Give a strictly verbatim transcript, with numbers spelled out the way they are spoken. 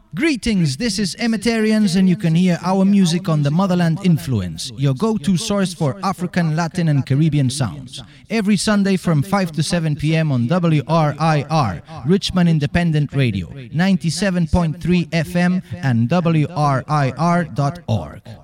Greetings, this is Emetarians, and you can hear our music on the Motherland Influence, your go-to source for African, Latin and Caribbean sounds. Every Sunday from five to seven p.m. on W R I R, Richmond Independent Radio, ninety-seven point three F M and W R I R dot org.